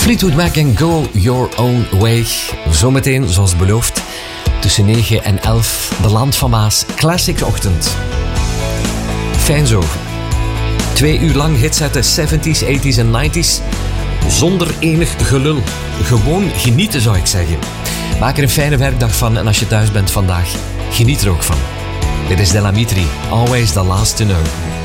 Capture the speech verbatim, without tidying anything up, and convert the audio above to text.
Fleetwood Mac en Go Your Own Way. Zometeen, zoals beloofd, tussen negen en elf, de Land van Maas Classic Ochtend. Fijn zo. Twee uur lang hits uit de zeventies, tachtiger en negentiger. Zonder enig gelul. Gewoon genieten, zou ik zeggen. Maak er een fijne werkdag van en als je thuis bent vandaag, geniet er ook van. Dit is Della Mitri, Always the Last to Know.